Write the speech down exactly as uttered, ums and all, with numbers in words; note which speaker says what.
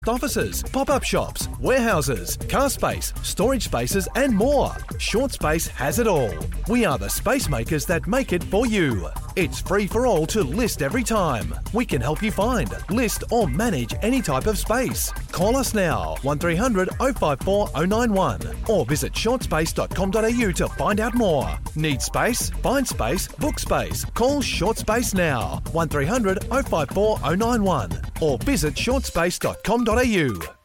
Speaker 1: offices, pop-up shops, warehouses, car space, storage spaces and more. Short Space has it all. We are the space makers that make it for you. It's free for all to list every time. We can help you find, list or manage any type of space. Call us now, one three hundred oh five four oh nine one or visit short space dot com dot a u to find out more. Need space? Find space, book space. Call Short Space now, one three hundred oh five four oh nine one or visit short space dot com dot a u.